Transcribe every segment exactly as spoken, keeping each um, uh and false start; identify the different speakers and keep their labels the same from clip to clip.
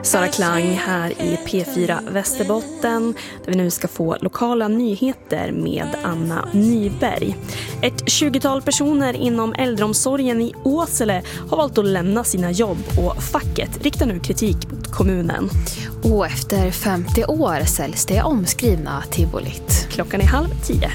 Speaker 1: Sara Klang här i P fyra Västerbotten, där vi nu ska få lokala nyheter med Anna Nyberg. Ett tjugotal personer inom äldreomsorgen i Åsele har valt att lämna sina jobb och facket riktar nu kritik mot kommunen.
Speaker 2: Och efter femtio år säljs det omskrivna tivolit.
Speaker 1: Klockan är halv tio.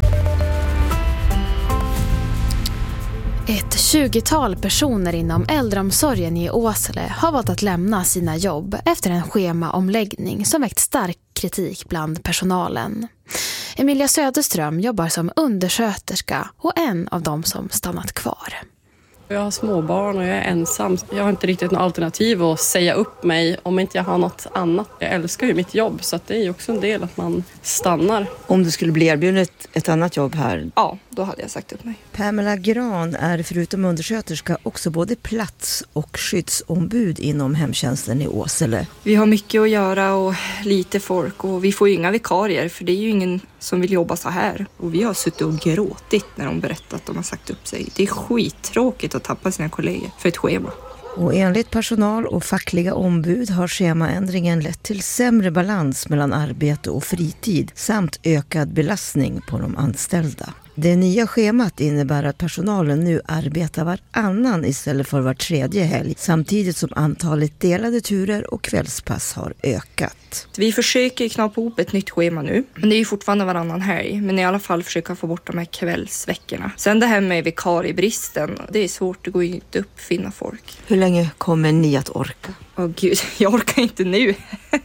Speaker 2: Ett tjugotal personer inom äldreomsorgen i Åsele har valt att lämna sina jobb efter en schemaomläggning som väckt stark kritik bland personalen. Emilia Söderström jobbar som undersköterska och en av dem som stannat kvar.
Speaker 3: Jag har småbarn och jag är ensam. Jag har inte riktigt något alternativ att säga upp mig om inte jag har något annat. Jag älskar ju mitt jobb, så att det är ju också en del att man stannar.
Speaker 4: Om du skulle bli erbjuden ett, ett annat jobb här?
Speaker 3: Ja, då hade jag sagt upp mig.
Speaker 4: Pamela Gran är förutom undersköterska också både plats- och skyddsombud inom hemtjänsten i Åsele.
Speaker 5: Vi har mycket att göra och lite folk och vi får ju inga vikarier, för det är ju ingen som vill jobba så här. Och vi har suttit och gråtit när de berättat att de har sagt upp sig. Det är skittråkigt att tappa sina kollegor för ett schema.
Speaker 4: Och enligt personal och fackliga ombud har schemaändringen lett till sämre balans mellan arbete och fritid samt ökad belastning på de anställda. Det nya schemat innebär att personalen nu arbetar varannan istället för var tredje helg, samtidigt som antalet delade turer och kvällspass har ökat.
Speaker 5: Vi försöker knappa ihop ett nytt schema nu, men det är ju fortfarande varannan helg. Men i alla fall försöka få bort de här kvällsveckorna. Sen det här med vikariebristen, det är svårt, det går ju inte upp finna folk.
Speaker 4: Hur länge kommer ni att orka?
Speaker 5: Åh gud, jag orkar inte nu.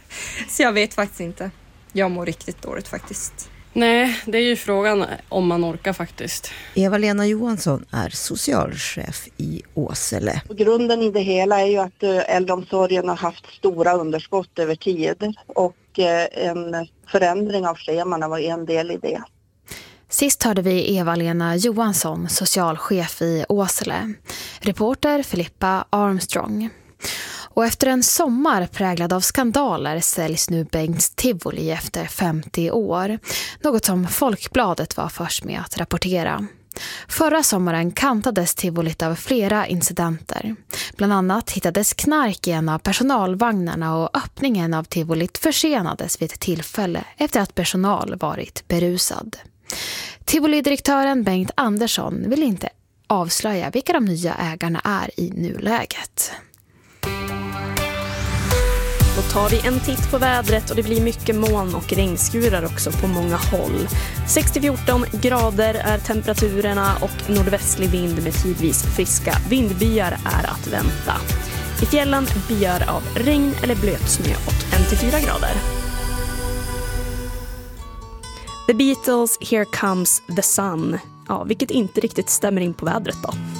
Speaker 5: Så jag vet faktiskt inte. Jag mår riktigt dåligt faktiskt.
Speaker 3: Nej, det är ju frågan om man orkar faktiskt.
Speaker 4: Eva-Lena Johansson är socialchef i Åsele.
Speaker 6: Grunden i det hela är ju att äldreomsorgen har haft stora underskott över tid och en förändring av scheman var en del i det.
Speaker 2: Sist hörde vi Eva-Lena Johansson, socialchef i Åsele. Reporter Filippa Armstrong. Och efter en sommar präglad av skandaler säljs nu Bengts tivoli efter femtio år. Något som Folkbladet var först med att rapportera. Förra sommaren kantades tivolit av flera incidenter. Bland annat hittades knark i en av personalvagnarna och öppningen av tivolit försenades vid ett tillfälle efter att personal varit berusad. Tivolidirektören Bengt Andersson vill inte avslöja vilka de nya ägarna är i nuläget.
Speaker 1: Då tar vi en titt på vädret och det blir mycket moln och regnskurar också på många håll. sex till fjorton grader är temperaturerna och nordvästlig vind med tidvis friska vindbyar är att vänta. I fjällen byar av regn eller blötsnö och en till fyra grader. The Beatles, Here Comes the Sun. Ja, vilket inte riktigt stämmer in på vädret då.